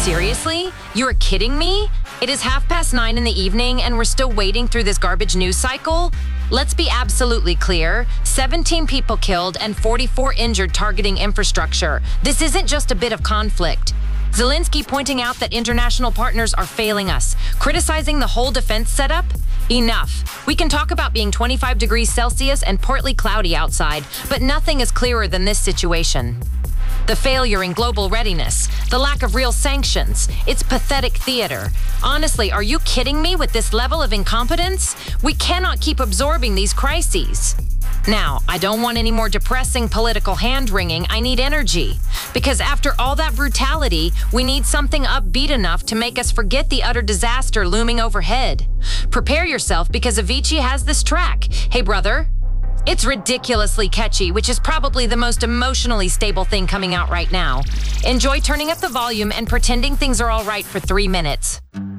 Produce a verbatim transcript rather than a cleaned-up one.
Seriously? You're kidding me? It is half past nine in the evening and we're still wading through this garbage news cycle? Let's be absolutely clear. seventeen people killed and forty-four injured targeting infrastructure. This isn't just a bit of conflict. Zelensky pointing out that international partners are failing us, criticizing the whole defense setup? Enough. We can talk about being twenty-five degrees Celsius and partly cloudy outside, but nothing is clearer than this situation. The failure in global readiness, the lack of real sanctions, it's pathetic theater. Honestly, are you kidding me with this level of incompetence? We cannot keep absorbing these crises. Now, I don't want any more depressing political hand-wringing. I need energy. Because after all that brutality, we need something upbeat enough to make us forget the utter disaster looming overhead. Prepare yourself because Avicii has this track. Hey, brother. It's ridiculously catchy, which is probably the most emotionally stable thing coming out right now. Enjoy turning up the volume and pretending things are all right for three minutes.